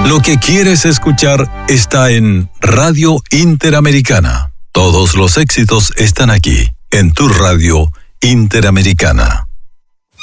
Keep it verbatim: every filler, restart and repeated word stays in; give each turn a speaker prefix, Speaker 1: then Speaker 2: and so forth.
Speaker 1: Lo que quieres escuchar está en Radio Interamericana. Todos los éxitos están aquí, en tu Radio Interamericana.